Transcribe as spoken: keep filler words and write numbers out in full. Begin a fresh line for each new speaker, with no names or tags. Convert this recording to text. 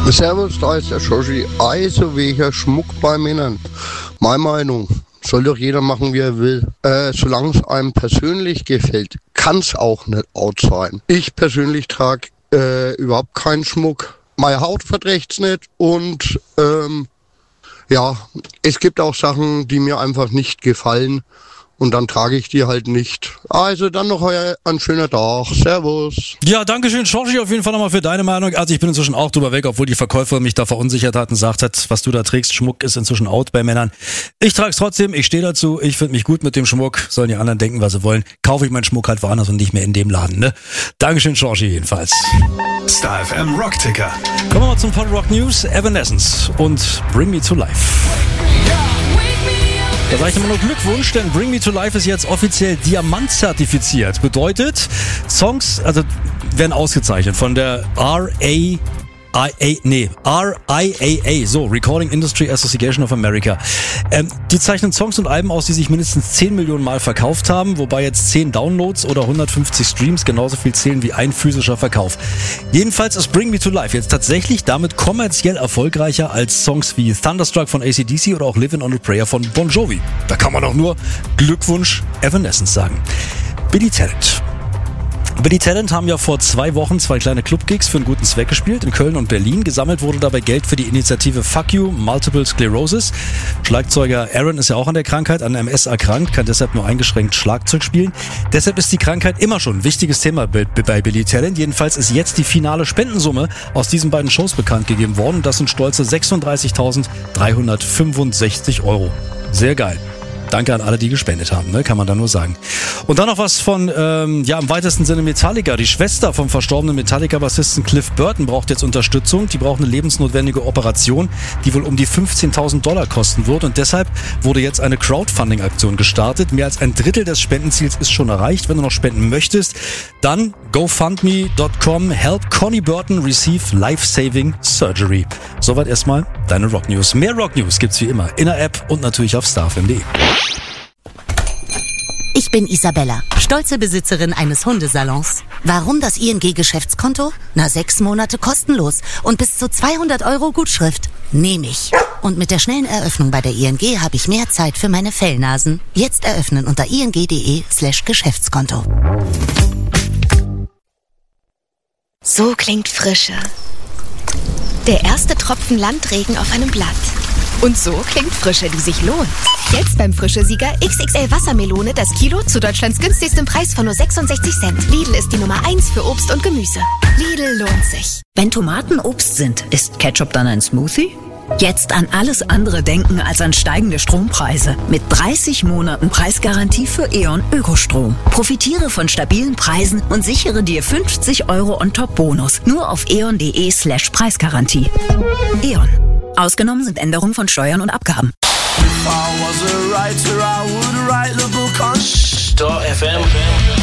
Servus, da ist der Schoshi. Also welcher Schmuck bei Männern. Meine Meinung, soll doch jeder machen, wie er will. Äh, solange es einem persönlich gefällt, kann es auch nicht out sein. Ich persönlich trage äh, überhaupt keinen Schmuck. Meine Haut verträgt's nicht und ähm, ja, es gibt auch Sachen, die mir einfach nicht gefallen. Und dann trage ich die halt nicht. Also dann noch ein schöner Tag. Servus.
Ja, danke schön, Schorschi, auf jeden Fall nochmal für deine Meinung. Also ich bin inzwischen auch drüber weg, obwohl die Verkäuferin mich da verunsichert hat und gesagt hat, was du da trägst, Schmuck ist inzwischen out bei Männern. Ich trage es trotzdem, ich stehe dazu, ich finde mich gut mit dem Schmuck. Sollen die anderen denken, was sie wollen. Kaufe ich meinen Schmuck halt woanders und nicht mehr in dem Laden, ne? Dankeschön, Schorschi, jedenfalls.
Star F M Rockticker.
Kommen wir mal zum Pop Rock News. Evanescence und Bring Me to Life. Da sage ich immer nur Glückwunsch, denn Bring Me to Life ist jetzt offiziell Diamant-zertifiziert. Bedeutet, Songs, also werden ausgezeichnet von der R A I A, nee, R I A A, so, Recording Industry Association of America. Ähm, die zeichnen Songs und Alben aus, die sich mindestens zehn Millionen Mal verkauft haben, wobei jetzt zehn Downloads oder hundertfünfzig Streams genauso viel zählen wie ein physischer Verkauf. Jedenfalls ist Bring Me to Life jetzt tatsächlich damit kommerziell erfolgreicher als Songs wie Thunderstruck von A C D C oder auch Livin' on a Prayer von Bon Jovi. Da kann man doch nur Glückwunsch Evanescence sagen. Billy Talent. Billy Talent haben ja vor zwei Wochen zwei kleine Clubgigs für einen guten Zweck gespielt, in Köln und Berlin. Gesammelt wurde dabei Geld für die Initiative Fuck You, Multiple Sclerosis. Schlagzeuger Aaron ist ja auch an der Krankheit, an M S erkrankt, kann deshalb nur eingeschränkt Schlagzeug spielen. Deshalb ist die Krankheit immer schon ein wichtiges Thema bei Billy Talent. Jedenfalls ist jetzt die finale Spendensumme aus diesen beiden Shows bekannt gegeben worden. Das sind stolze sechsunddreißigtausenddreihundertfünfundsechzig Euro. Sehr geil. Danke an alle, die gespendet haben, ne? Kann man da nur sagen. Und dann noch was von, ähm, ja, im weitesten Sinne Metallica. Die Schwester vom verstorbenen Metallica-Bassisten Cliff Burton braucht jetzt Unterstützung. Die braucht eine lebensnotwendige Operation, die wohl um die fünfzehntausend Dollar kosten wird. Und deshalb wurde jetzt eine Crowdfunding-Aktion gestartet. Mehr als ein Drittel des Spendenziels ist schon erreicht. Wenn du noch spenden möchtest, dann GoFundMe dot com help Connie Burton receive life-saving surgery. Soweit erstmal deine Rock News. Mehr Rock News gibt's wie immer in der App und natürlich auf star f m punkt d e.
Ich bin Isabella, stolze Besitzerin eines Hundesalons. Warum das I N G-Geschäftskonto? Na, sechs Monate kostenlos und bis zu zweihundert Euro Gutschrift. Nehme ich. Und mit der schnellen Eröffnung bei der I N G habe ich mehr Zeit für meine Fellnasen. Jetzt eröffnen unter ing.de slash Geschäftskonto.
So klingt Frische. Der erste Tropfen Landregen auf einem Blatt. Und so klingt Frische, die sich lohnt. Jetzt beim Frische-Sieger X X L Wassermelone das Kilo zu Deutschlands günstigstem Preis von nur sechsundsechzig Cent. Lidl ist die Nummer eins für Obst und Gemüse. Lidl lohnt sich.
Wenn Tomaten Obst sind, ist Ketchup dann ein Smoothie? Jetzt an alles andere denken als an steigende Strompreise. Mit dreißig Monaten Preisgarantie für E.ON Ökostrom. Profitiere von stabilen Preisen und sichere dir fünfzig Euro on top Bonus. Nur auf eon.de slash Preisgarantie. E.ON. Ausgenommen sind Änderungen von Steuern und Abgaben.
Star F M.